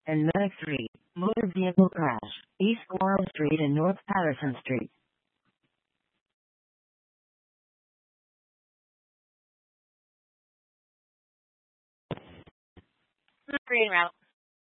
and Medic 3, motor vehicle crash, East Coral Street and North Patterson Street. Green route.